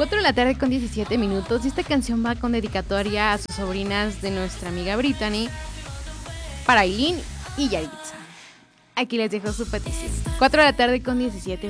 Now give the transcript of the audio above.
4 de la tarde con 17 minutos y esta canción va con dedicatoria a sus sobrinas de nuestra amiga Brittany, para Aileen y Yaritza. Aquí les dejo su petición. 4 de la tarde con 17